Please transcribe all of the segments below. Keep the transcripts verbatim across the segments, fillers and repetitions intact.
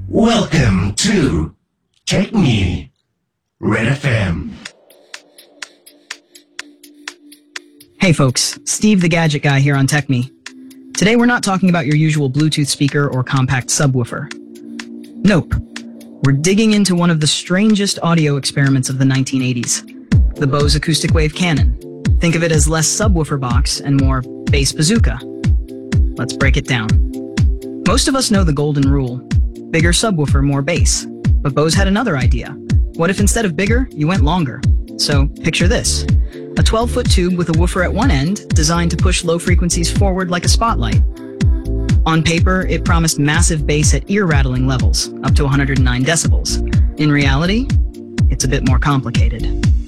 Welcome to Tech Me, Red F M. Hey folks, Steve the Gadget Guy here on Tech Me. Today we're not talking about your usual Bluetooth speaker or compact subwoofer. Nope. We're digging into one of the strangest audio experiments of the nineteen eighties, the Bose Acoustic Wave Cannon. Think of it as less subwoofer box and more bass bazooka. Let's break it down. Most of us know the golden rule: bigger subwoofer, more bass. But Bose had another idea. What if instead of bigger, you went longer? So picture this: a twelve-foot tube with a woofer at one end, designed to push low frequencies forward like a spotlight. On paper, it promised massive bass at ear-rattling levels, up to one hundred nine decibels. In reality, it's a bit more complicated.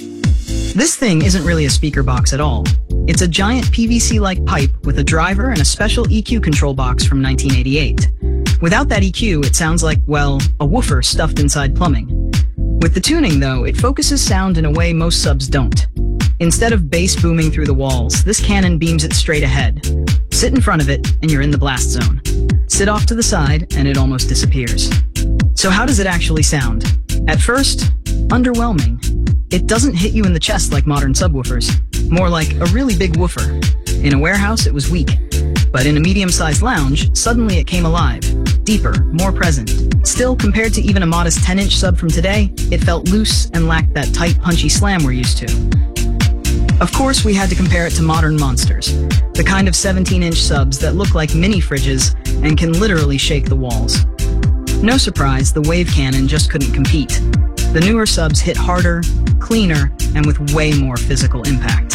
This thing isn't really a speaker box at all. It's a giant P V C-like pipe with a driver and a special E Q control box from nineteen eighty-eight. Without that E Q, it sounds like, well, a woofer stuffed inside plumbing. With the tuning, though, it focuses sound in a way most subs don't. Instead of bass booming through the walls, this cannon beams it straight ahead. Sit in front of it, and you're in the blast zone. Sit off to the side, and it almost disappears. So how does it actually sound? At first, underwhelming. It doesn't hit you in the chest like modern subwoofers. More like a really big woofer. In a warehouse, it was weak. But in a medium-sized lounge, suddenly it came alive. Deeper, more present. Still, compared to even a modest ten-inch sub from today, it felt loose and lacked that tight, punchy slam we're used to. Of course, we had to compare it to modern monsters, the kind of seventeen-inch subs that look like mini fridges and can literally shake the walls. No surprise, the Wave Cannon just couldn't compete. The newer subs hit harder, cleaner, and with way more physical impact.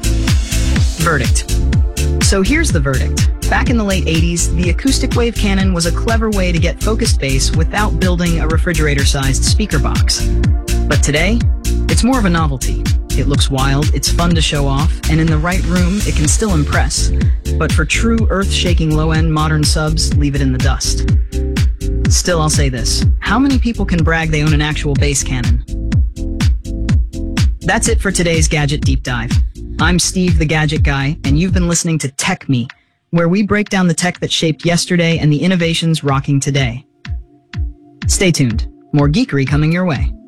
Verdict. So here's the verdict. Back in the late eighties, the Acoustic Wave Cannon was a clever way to get focused bass without building a refrigerator-sized speaker box. But today, it's more of a novelty. It looks wild, it's fun to show off, and in the right room, it can still impress. But for true earth-shaking low-end modern subs, leave it in the dust. Still, I'll say this: how many people can brag they own an actual bass cannon? That's it for today's Gadget Deep Dive. I'm Steve the Gadget Guy, and you've been listening to Tech Me, where we break down the tech that shaped yesterday and the innovations rocking today. Stay tuned. More geekery coming your way.